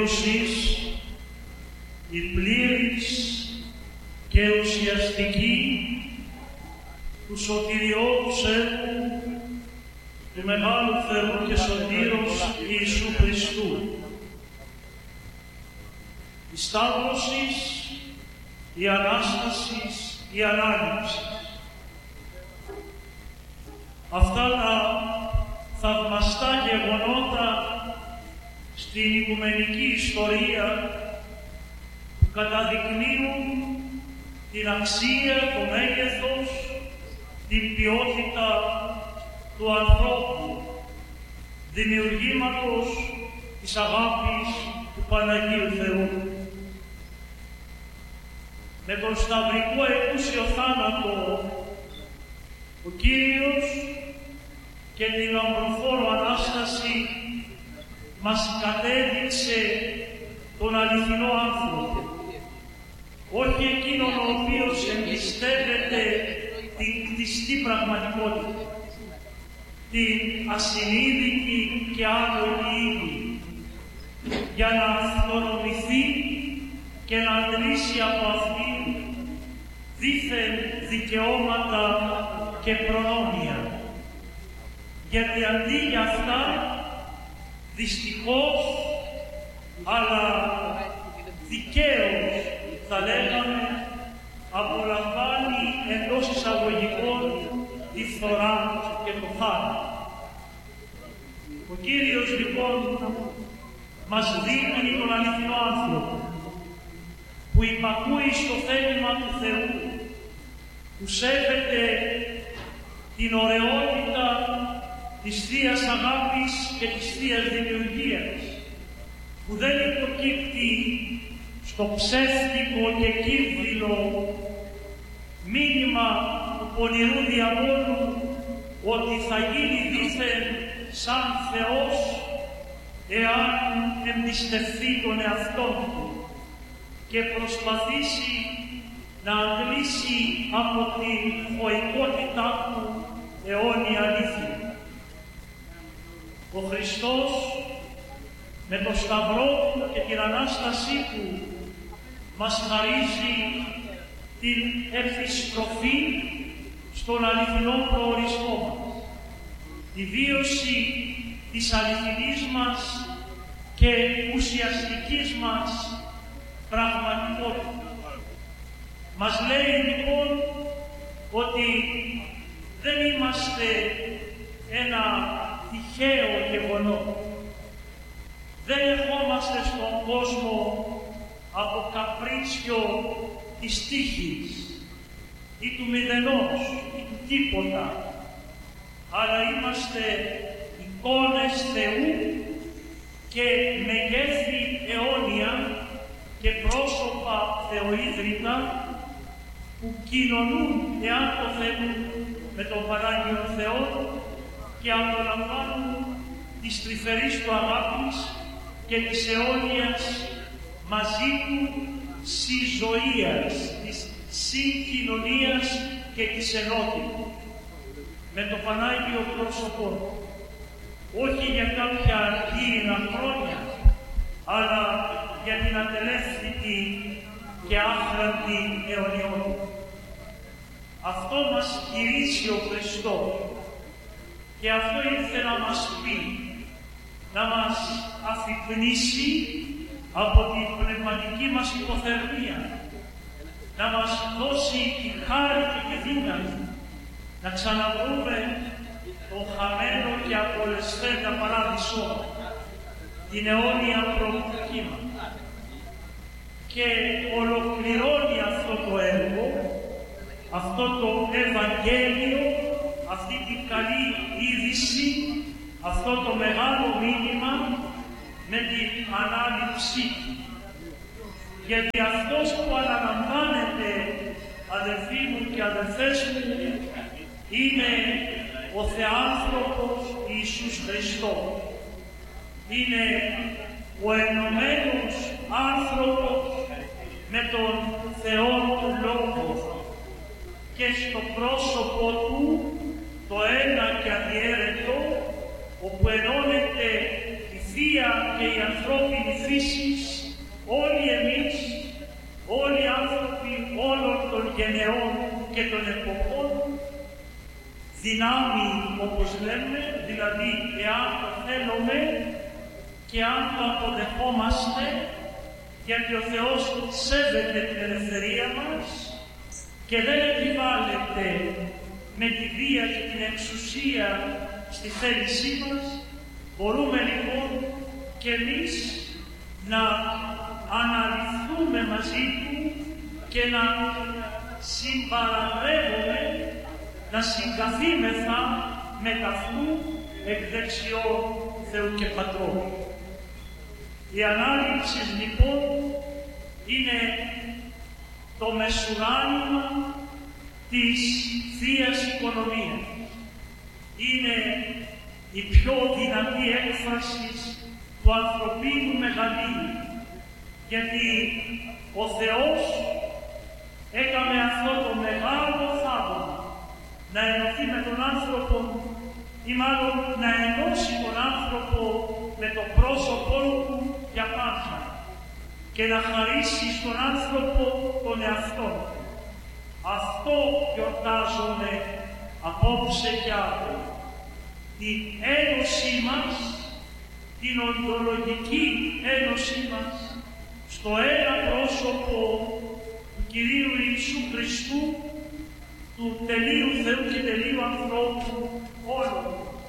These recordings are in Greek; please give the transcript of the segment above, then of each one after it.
εσείς η πλήρης και ουσιαστική του σωτηριώδους έργου του Μεγάλου Θεού και Σωτήρος Ιησού Χριστού. Η Σταύρωσης, η Ανάστασης, η Ανάληψη. Αυτά τα θαυμαστά γεγονότα στην οικουμενική ιστορία που καταδεικνύουν την αξία, το μέγεθος, την ποιότητα του ανθρώπου, δημιουργήματος της αγάπης του Παναγίου Θεού. Με τον σταυρικό εκούσιο θάνατο, ο Κύριος και την αμβροφόρο Ανάσταση μας κατέδειξε τον αληθινό άνθρωπο, όχι εκείνον ο οποίος εμπιστεύεται την κτιστή πραγματικότητα, την ασυνείδητη και άλογη ύλη, για να αυτονομηθεί και να αντλήσει από αυτήν δήθεν δικαιώματα και προνόμια. Γιατί αντί για αυτά, δυστυχώς, αλλά δικαίως θα λέγαμε, απολαμβάνει εντός εισαγωγικών τη φθορά και το θάνατο. Ο Κύριος λοιπόν μας δείχνει τον αληθινό άνθρωπο που υπακούει στο θέλημα του Θεού, που σέβεται την ωραιότητα της Θείας Αγάπης και της Θείας Δημιουργίας, που δεν υποκύπτει στο ψεύτικο και κύβδηλο μήνυμα του πονηρού διαβόλου ότι θα γίνει δήθεν σαν Θεός εάν εμπιστευτεί τον εαυτό του και προσπαθήσει να αντλήσει από την γοητικότητά του αιώνια αλήθεια. Ο Χριστός με το Σταυρό του και την Ανάστασή του μας χαρίζει την επιστροφή στον αληθινό προορισμό μας, τη βίωση της αληθινής μας και ουσιαστικής μας πραγματικότητας. Μας λέει λοιπόν ότι δεν είμαστε ένα τυχαίο γεγονός. Δεν ερχόμαστε στον κόσμο από καπρίτσιο της τύχης ή του μηδενός ή του τίποτα, αλλά είμαστε εικόνες Θεού και μεγέθη αιώνια και πρόσωπα θεοίδρυτα που κοινωνούν, εάν το θέλουν, με τον Πανάγιο Θεό και απολαμβάνουν της τρυφερής του αγάπης και της αιώνιας μαζί του συζωίας, της συγκοινωνίας και της ενότητας με το Πανάγιο πρόσωπό, όχι για κάποια αργύρινα χρόνια, αλλά για την ατελεύθητη και άχραντη αιωνιότητα. Αυτό μας κηρύσσει ο Χριστός και αυτό ήρθε να μας πει, να μας αφυπνήσει από την πνευματική μας υποθερμία, να μας δώσει τη χάρη και τη δύναμη να ξαναβρούμε τον χαμένο και απολεσθέντα παράδεισό, την αιώνια προοπτική μας. Και ολοκληρώνει αυτό το έργο, αυτό το Ευαγγέλιο, αυτή την καλή είδηση, αυτό το μεγάλο μήνυμα με την ανάληψή του. Γιατί αυτός που αναλαμβάνεται, αδελφοί μου και αδελφές μου, είναι ο Θεάνθρωπος Ιησούς Χριστός. Είναι ο ενωμένος άνθρωπος με τον Θεό του Λόγο και στο πρόσωπο του το ένα και αδιέρετο, όπου ενώνεται η θεία και η ανθρώπινη φύση, όλοι εμείς, όλοι οι άνθρωποι όλων των γενεών και των εποχών, δυνάμει όπως λέμε, δηλαδή εάν το θέλουμε και αν το αποδεχόμαστε, γιατί ο Θεός σέβεται την ελευθερία μας και δεν επιβάλλεται με τη βία και την εξουσία στη θέλησή μας, μπορούμε λοιπόν και εμείς να αναλυθούμε μαζί Του και να συμπαραδρεύουμε, να συγκαθήμεθα με ταυτού εκ δεξιών Θεού και Πατρών. Η ανάληψη λοιπόν είναι το μεσουράνημα της Θείας Οικονομίας. Είναι η πιο δυνατή έκφραση του ανθρωπίνου μεγαλείου, γιατί ο Θεός έκαμε αυτό το μεγάλο θαύμα να ενωθεί με τον άνθρωπο ή μάλλον να ενώσει τον άνθρωπο με το πρόσωπό του για πάντα και να χαρίσει στον άνθρωπο τον εαυτό. Αυτό γιορτάζουμε απόψε και αύριο. Την ένωσή μας, την οντολογική ένωσή μας στο ένα πρόσωπο του Κυρίου Ιησού Χριστού, του τελείου Θεού και τελείου ανθρώπου όλων.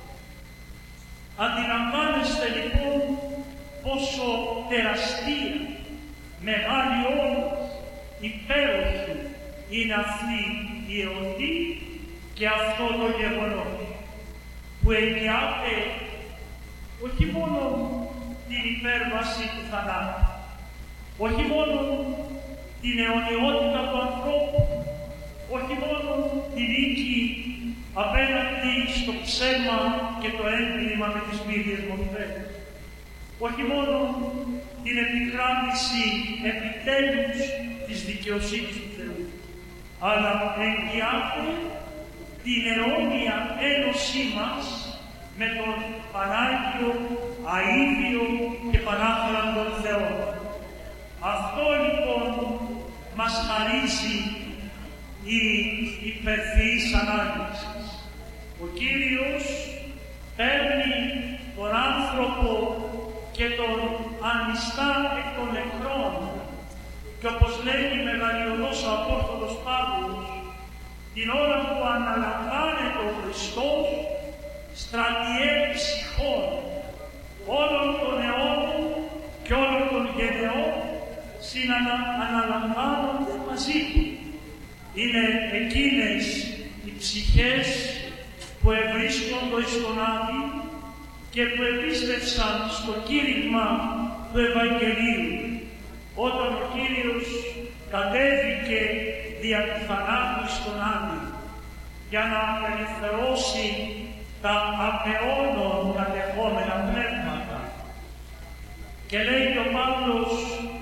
Αντιλαμβάνεστε λοιπόν πόσο τεραστία, μεγάλη όλος, υπέροχη είναι αυτή η εορτή και αυτό το γεγονός που εγγυάται όχι μόνο την υπέρβαση του θανάτου, όχι μόνο την αιωνιότητα του ανθρώπου, όχι μόνο την νίκη απέναντι στο ψέμα και το έγκλημα με τις μύριες μορφές, όχι μόνο την επικράτηση επιτέλους της δικαιοσύνης του Θεού, αλλά εγγυάται την αιώνια ένωσή μας με τον Πανάγιο, αίδιο και Πανάχραντον Θεό. Αυτό λοιπόν μας χαρίζει η υπερθυής ανάληψη. Ο Κύριος παίρνει τον άνθρωπο και τον ανιστά εκ των νεκρών και όπως λέει μεγαλειωδός ο Απόστολος Παύλος, την ώρα που αναλαμβάνεται ο Χριστός στρατιέ ψυχών όλων των αιώνων και όλων των γενεών αναλαμβάνονται μαζί Του. Είναι εκείνες οι ψυχές που ευρίσκονται στον Άδη και που επίστευσαν στο κήρυγμα του Ευαγγελίου, όταν ο Κύριος κατέβηκε δια του θανάτου στον Άδη για να απελευθερώσει τα απαιώνων κατεχόμενα πνεύματα. Και λέει ο Παύλος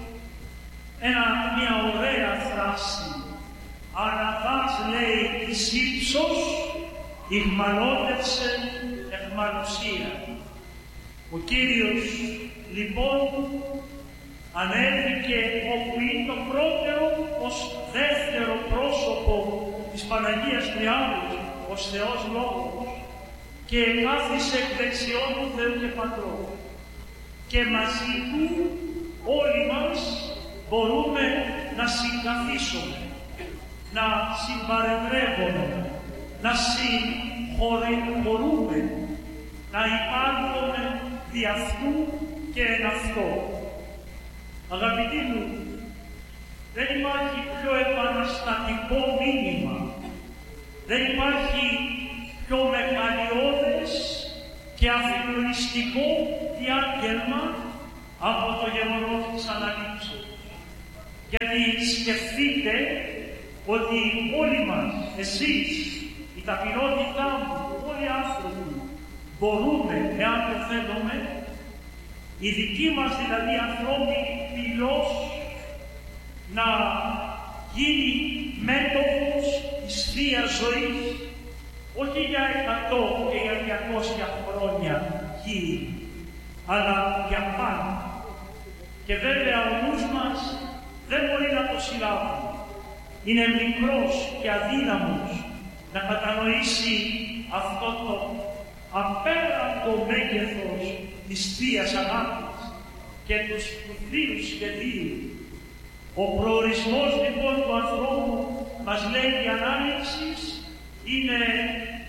μια ωραία φράση, αναβάς λέει εις ύψος, ηγμαλώτευσε εχμαλωσία. Ο Κύριος λοιπόν ανέβηκε όπου είναι το πρώτερο ως δεύτερο πρόσωπο της Παναγίας Τριάδος, ως Θεός Λόγος, και κάθισε εκ δεξιών του Θεού και Πατρό. Και μαζί Του όλοι μας μπορούμε να συγκαθίσουμε, να συμπαρεδρεύουμε, να συγχωρούμε, να υπάρχουμε δι' αυτού και εν αυτό. Αγαπητοί μου, δεν υπάρχει πιο επαναστατικό μήνυμα, δεν υπάρχει πιο μεγαλειώδες και αφιερωιστικό διάγγελμα από το γεγονός της αναλήψεως. Γιατί σκεφτείτε ότι όλοι μας, εσείς, η ταπεινότητά μου, όλοι οι άνθρωποι, μπορούμε, εάν το θέλουμε, η δική μας δηλαδή ανθρώπινη πυλός να γίνει μέτωπος της Θείας Ζωής, όχι για 100 και για 200 χρόνια γη, αλλά για πάντα. Και βέβαια ο νους μας δεν μπορεί να το συλλάβει. Είναι μικρός και αδύναμος να κατανοήσει αυτό το απέραντο μέγεθος της Θείας Αγάπης και τους θείου σχεδίου. Ο προορισμός λοιπόν του ανθρώπου, μας λέει η Ανάληψη, είναι